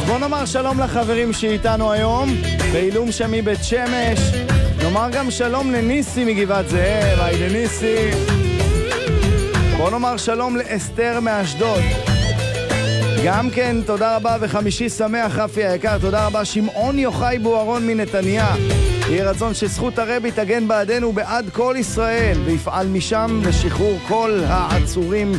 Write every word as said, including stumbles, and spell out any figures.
בוא נאמר שלום לחברים שאיתנו היום, בעילום שמי בית שמש. נאמר גם שלום לניסי מגבעת זאב, היי לניסי. בוא נאמר שלום לאסתר מאשדוד. גם כן, תודה רבה וחמישי שמח רפי היקר, תודה רבה שמעון יוחאי בוארון מנתניה. יהיה רצון שזכות הרבי תגן בעדנו בעד כל ישראל ויפעל משם לשחרור כל העצורים